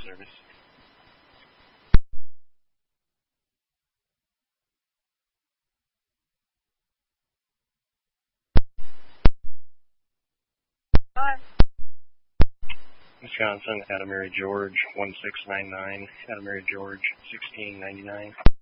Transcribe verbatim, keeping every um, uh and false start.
service. Hi. Wisconsin, Adam Mary George, one six nine nine, Adam Mary George, sixteen ninety-nine.